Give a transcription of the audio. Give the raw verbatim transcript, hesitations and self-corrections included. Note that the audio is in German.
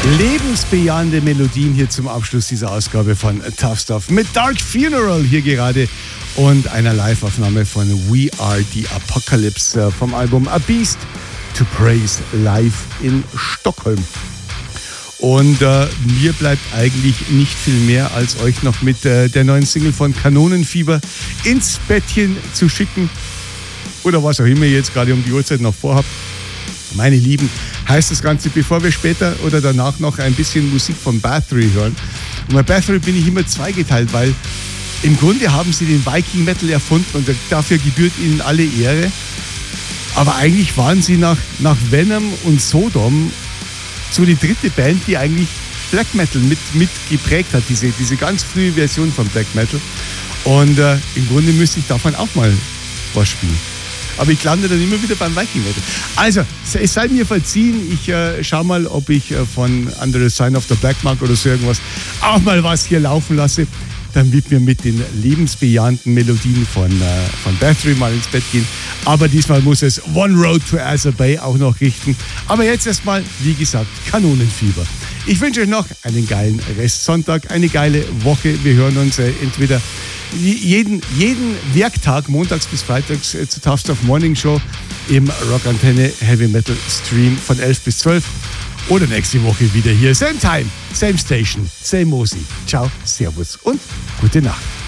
Lebensbejahende Melodien hier zum Abschluss dieser Ausgabe von Tough Stuff mit Dark Funeral hier gerade und einer Live-Aufnahme von We Are the Apocalypse vom Album A Beast to Praise live in Stockholm. Und äh, mir bleibt eigentlich nicht viel mehr, als euch noch mit äh, der neuen Single von Kanonenfieber ins Bettchen zu schicken. Oder was auch immer ihr jetzt gerade um die Uhrzeit noch vorhabt. Meine Lieben, heißt das Ganze, bevor wir später oder danach noch ein bisschen Musik von Bathory hören. Und bei Bathory bin ich immer zweigeteilt, weil im Grunde haben sie den Viking Metal erfunden und dafür gebührt ihnen alle Ehre. Aber eigentlich waren sie nach, nach Venom und Sodom so die dritte Band, die eigentlich Black Metal mit, mit geprägt hat, diese, diese ganz frühe Version von Black Metal. Und äh, im Grunde müsste ich davon auch mal was spielen. Aber ich lande dann immer wieder beim Viking Metal. Also, es sei mir verziehen, ich äh, schau mal, ob ich äh, von Under the Sign of the Black Mark oder so irgendwas auch mal was hier laufen lasse. Dann wird mir mit den lebensbejahenden Melodien von, äh, von Bathory mal ins Bett gehen. Aber diesmal muss es One Road to Azure Bay auch noch richten. Aber jetzt erstmal, wie gesagt, Kanonenfieber. Ich wünsche euch noch einen geilen Restsonntag, eine geile Woche. Wir hören uns äh, entweder jeden, jeden Werktag, montags bis freitags, äh, zur Tough Stuff Morning Show im Rockantenne Heavy Metal Stream von elf bis zwölf. Oder nächste Woche wieder hier. Same time, same station, same Mosi. Ciao, servus und gute Nacht.